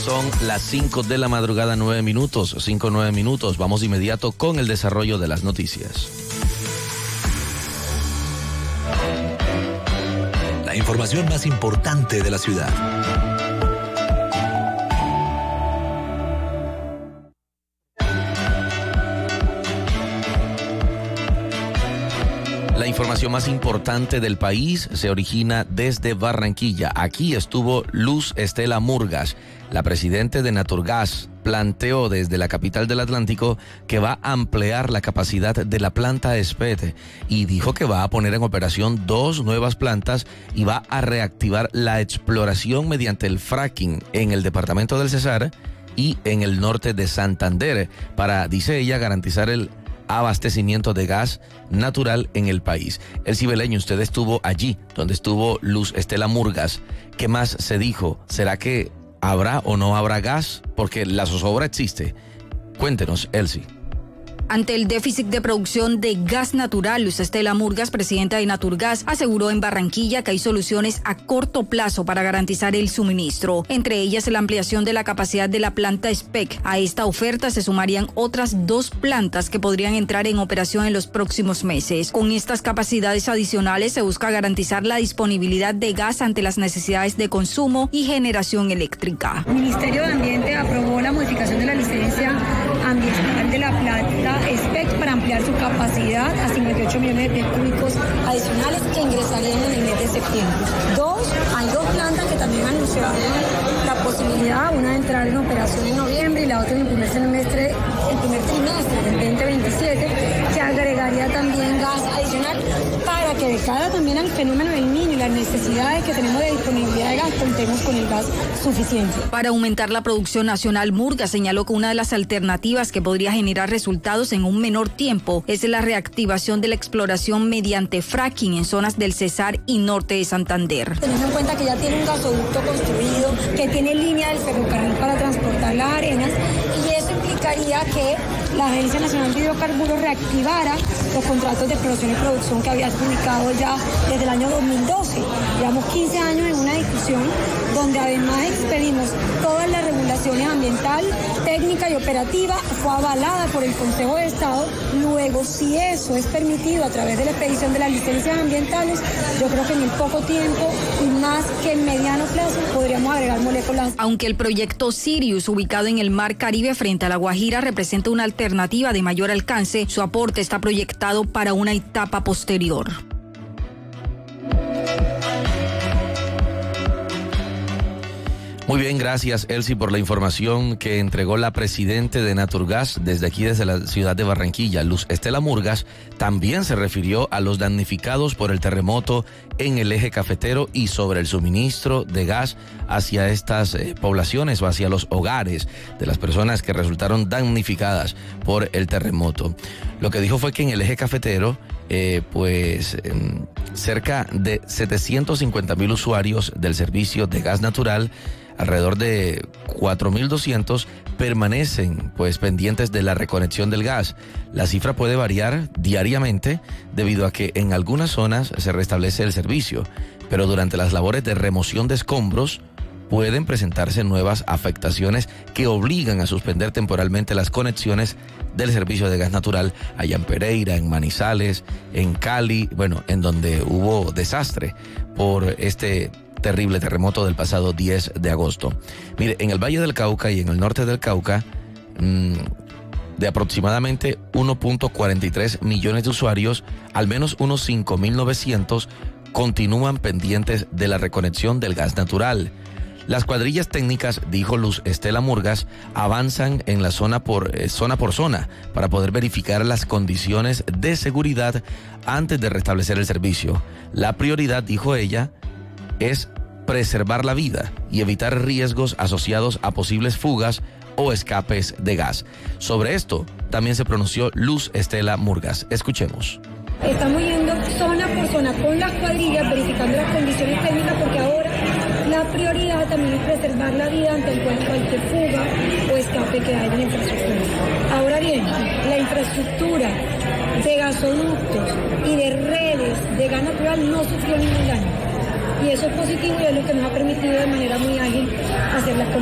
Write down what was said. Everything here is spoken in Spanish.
Son las 5 de la madrugada, 9 minutos. Vamos de inmediato con el desarrollo de las noticias. La información más importante de la ciudad. La información más importante del país se origina desde Barranquilla. Aquí estuvo Luz Estela Murgas, la presidenta de Naturgas. Planteó desde la capital del Atlántico que va a ampliar la capacidad de la planta SPET y dijo que va a poner en operación 2 nuevas plantas y va a reactivar la exploración mediante el fracking en el departamento del Cesar y en el norte de Santander para, dice ella, garantizar el abastecimiento de gas natural en el país. El Cibeleño, usted estuvo allí, donde estuvo Luz Estela Murgas. ¿Qué más se dijo? ¿Será que habrá o no habrá gas? Porque la zozobra existe. Cuéntenos, Elsie. Ante el déficit de producción de gas natural, Luz Estela Murgas, presidenta de Naturgas, aseguró en Barranquilla que hay soluciones a corto plazo para garantizar el suministro, entre ellas la ampliación de la capacidad de la planta SPEC. A esta oferta se sumarían otras 2 plantas que podrían entrar en operación en los próximos meses. Con estas capacidades adicionales se busca garantizar la disponibilidad de gas ante las necesidades de consumo y generación eléctrica. El Ministerio de Ambiente aprobó la modificación de la licencia ambiental de la planta SPEC para ampliar su capacidad a 58 millones de pies cúbicos adicionales que ingresarían en el mes de septiembre. Hay dos plantas que también anunciaron la posibilidad, una de entrar en operación en noviembre y la otra en el primer trimestre del 2027, que agregaría también gas adicional para que de cara también al fenómeno del Niño y las necesidades que tenemos de disponibilidad de gas, contemos con el gas suficiente. Para aumentar la producción nacional, Murgas señaló que una de las alternativas que podría generar resultados en un menor tiempo es la reactivación de la exploración mediante fracking en zonas del Cesar y norte de Santander. Teniendo en cuenta que ya tiene un gasoducto construido, que tiene línea del ferrocarril para transportar las arenas, y eso implicaría que la Agencia Nacional de Hidrocarburos reactivara los contratos de exploración y producción que había adjudicado ya desde el año 2012. Llevamos 15 años en una discusión donde además expedimos todas las regulaciones ambiental, técnica y operativa, fue avalada por el Consejo de Estado. Luego, si eso es permitido a través de la expedición de las licencias ambientales, yo creo que en el poco tiempo y más que en mediano plazo podríamos agregar moléculas. Aunque el proyecto Sirius, ubicado en el Mar Caribe frente a La Guajira, representa una alternativa de mayor alcance, su aporte está proyectado para una etapa posterior. Muy bien, gracias, Elsie, por la información que entregó la presidenta de Naturgas desde aquí, desde la ciudad de Barranquilla. Luz Estela Murgas también se refirió a los damnificados por el terremoto en el eje cafetero y sobre el suministro de gas hacia estas poblaciones o hacia los hogares de las personas que resultaron damnificadas por el terremoto. Lo que dijo fue que en el eje cafetero cerca de 750,000 usuarios del servicio de gas natural, alrededor de 4,200 permanecen pendientes de la reconexión del gas. La cifra puede variar diariamente debido a que en algunas zonas se restablece el servicio, pero durante las labores de remoción de escombros pueden presentarse nuevas afectaciones que obligan a suspender temporalmente las conexiones del servicio de gas natural allá en Pereira, en Manizales, en Cali, en donde hubo desastre por este terrible terremoto del pasado 10 de agosto. Mire, en el Valle del Cauca y en el norte del Cauca, de aproximadamente 1.43 millones de usuarios, al menos unos 5,900 continúan pendientes de la reconexión del gas natural. Las cuadrillas técnicas, dijo Luz Estela Murgas, avanzan en la zona por zona para poder verificar las condiciones de seguridad antes de restablecer el servicio. La prioridad, dijo ella, es preservar la vida y evitar riesgos asociados a posibles fugas o escapes de gas. Sobre esto también se pronunció Luz Estela Murgas. Escuchemos. Estamos yendo zona por zona con las cuadrillas, verificando las condiciones técnicas, porque ahora la prioridad también es preservar la vida ante cualquier fuga o escape que haya en la infraestructura. Ahora bien, la infraestructura de gasoductos y de redes de gas natural no sufrió ningún daño. Y eso es positivo y es lo que nos ha permitido de manera muy ágil hacer las